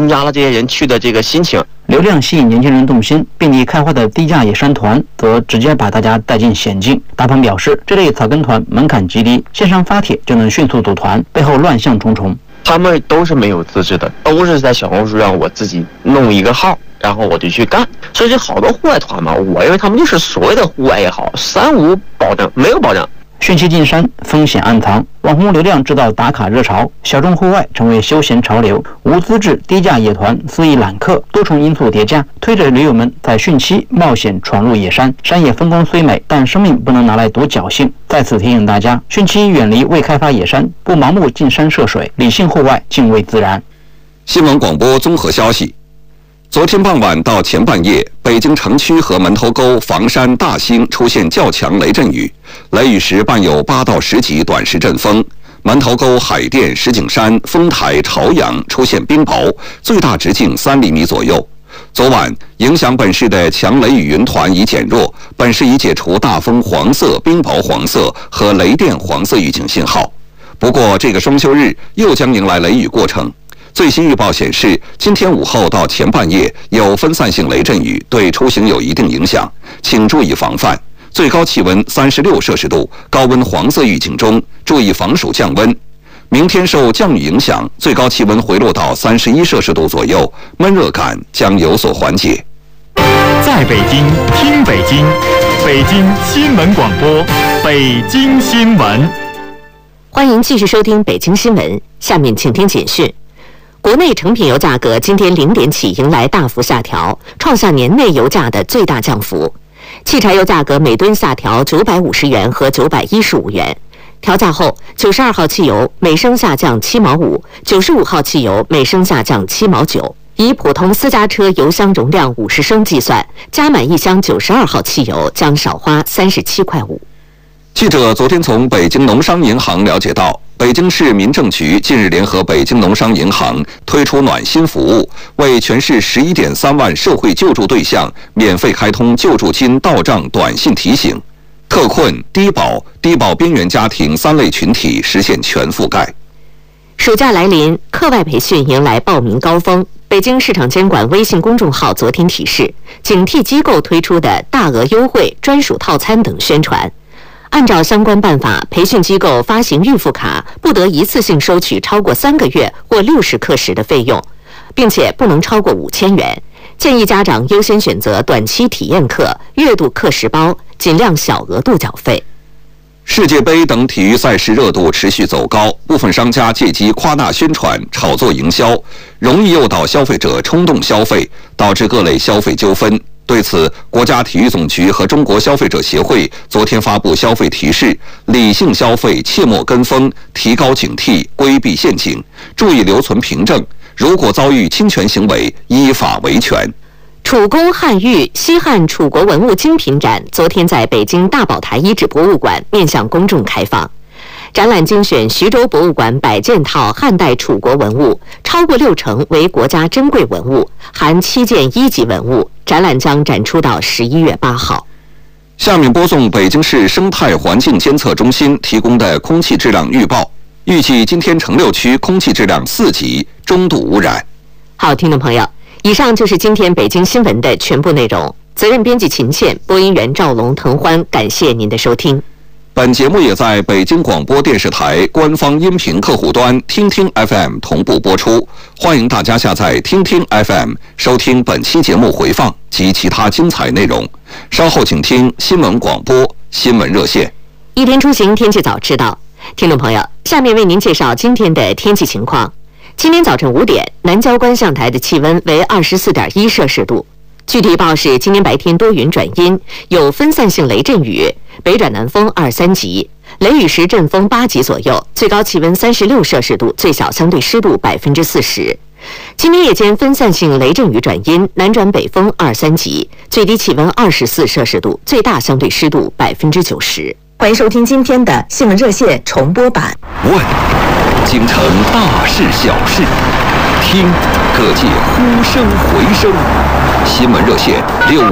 增加了这些人去的这个心情。 流量吸引年轻人动心，遍地开花的低价野山团则直接把大家带进险境。大鹏表示，这类草根团门槛极低，线上发帖就能迅速组团，背后乱象重重。 他们都是没有资质的，都是在小红书上我自己弄一个号，然后我就去干。所以这好多户外团嘛，我认为他们就是所谓的户外也好，三无保证，没有保障。 汛期进山，风险暗藏，网红流量制造打卡热潮，小众户外成为休闲潮流。无资质低价野团肆意揽客，多重因素叠加，推着驴友们在汛期冒险闯入野山。山野风光虽美，但生命不能拿来赌侥幸。在此提醒大家，汛期远离未开发野山，不盲目进山涉水，理性户外，敬畏自然。 新闻广播综合消息。昨天傍晚到前半夜，北京城区和门头沟、房山、大兴出现较强雷阵雨，雷雨时伴有8到10级短时阵风。门头沟、海淀、石景山、丰台、朝阳出现冰雹，最大直径3厘米左右。昨晚影响本市的强雷雨云团已减弱，本市已解除大风黄色、冰雹黄色和雷电黄色预警信号。不过，这个双休日又将迎来雷雨过程。最新预报显示，今天午后到前半夜有分散性雷阵雨，对出行有一定影响，请注意防范。最高气温36摄氏度，高温黄色预警中，注意防暑降温。明天受降雨影响，最高气温回落到31摄氏度左右，闷热感将有所缓解。 在北京听北京，北京新闻广播，北京新闻。 欢迎继续收听北京新闻，下面请听简讯。国内成品油价格今天0点起迎来大幅下调，创下年内油价的最大降幅。汽柴油价格每吨下调950元和915元。调价后，92号汽油每升下降7毛5，95号汽油每升下降7毛9。以普通私家车油箱容量50升计算，加满一箱92号汽油将少花37块5。 记者昨天从北京农商银行了解到，北京市民政局近日联合北京农商银行推出暖心服务，为全市11.3万社会救助对象免费开通救助金到账短信提醒，特困、低保、低保边缘家庭3类群体实现全覆盖。 暑假来临，课外培训迎来报名高峰。北京市场监管微信公众号昨天提示，警惕机构推出的大额优惠、专属套餐等宣传。按照相关办法，培训机构发行预付卡不得一次性收取超过3个月或60课时的费用，并且不能超过5000元。建议家长优先选择短期体验课、月度课时包，尽量小额度缴费。 世界杯等体育赛事热度持续走高，部分商家借机夸大宣传、炒作营销，容易诱导消费者冲动消费，导致各类消费纠纷。对此，国家体育总局和中国消费者协会昨天发布消费提示：理性消费，切莫跟风，提高警惕，规避陷阱，注意留存凭证。如果遭遇侵权行为，依法维权。 楚宫汉玉西汉楚国文物精品展昨天在北京大宝台遗址博物馆面向公众开放。展览精选徐州博物馆100件套汉代楚国文物，超过60%为国家珍贵文物，含7件1级文物。展览将展出到11月8号。 下面播送北京市生态环境监测中心提供的空气质量预报，预计今天城6区空气质量4级，中度污染。 好，听众朋友，以上就是今天北京新闻的全部内容。责任编辑秦倩，播音员赵龙、滕欢，感谢您的收听。 本节目也在北京广播电视台官方音频客户端听听 FM 同步播出，欢迎大家下载听听 FM 收听本期节目回放及其他精彩内容。稍后请听新闻广播、新闻热线。 一天出行，天气早知道。听众朋友，下面为您介绍今天的天气情况。今天早晨5点，南郊观象台的气温为24.1摄氏度。具体预报是，今天白天多云转阴，有分散性雷阵雨，北转南风2、3级，雷雨时阵风8级左右，最高气温36摄氏度，最小相对湿度40%。今天夜间分散性雷阵雨转阴，南转北风2、3级，最低气温24摄氏度，最大相对湿度90%。欢迎收听今天的新闻热线重播版。 问京城大事小事，听各界呼声回声。新闻热线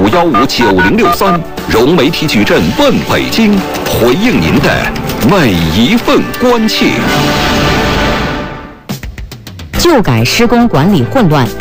65159063，融媒体矩阵问北京，回应您的每一份关切。 旧改施工管理混乱，